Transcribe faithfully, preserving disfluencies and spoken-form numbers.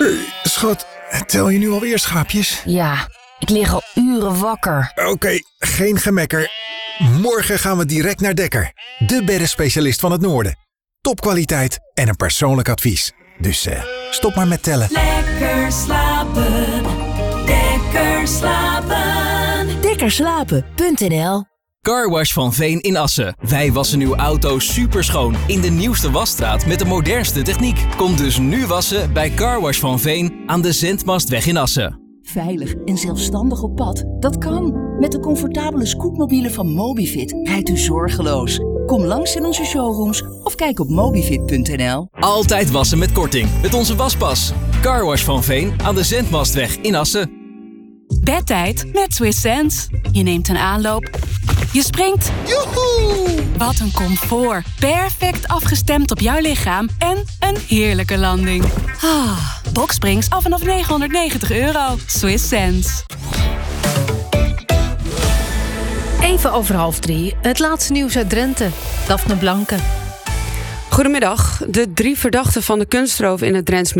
Hey, schat, tel je nu alweer schaapjes? Ja, ik lig al uren wakker. Oké, okay, geen gemekker. Morgen gaan we direct naar Dekker. De beddenspecialist van het Noorden. Topkwaliteit en een persoonlijk advies. Dus uh, stop maar met tellen. Lekker slapen. Lekker slapen. Dekkerslapen punt n l Carwash van Veen in Assen. Wij wassen uw auto superschoon in de nieuwste wasstraat met de modernste techniek. Kom dus nu wassen bij Carwash van Veen aan de Zendmastweg in Assen. Veilig en zelfstandig op pad? Dat kan. Met de comfortabele scootmobielen van Mobifit rijdt u zorgeloos. Kom langs in onze showrooms of kijk op mobifit punt n l. Altijd wassen met korting met onze waspas. Carwash van Veen aan de Zendmastweg in Assen. Bedtijd met Swiss Sense. Je neemt een aanloop. Je springt. Joehoe! Wat een comfort. Perfect afgestemd op jouw lichaam en een heerlijke landing. Ah, Boxsprings af vanaf negenhonderdnegentig euro. Swiss Sense. Even over half drie. Het laatste nieuws uit Drenthe. Daphne Blanke. Goedemiddag. De drie verdachten van de kunstroof in het Drents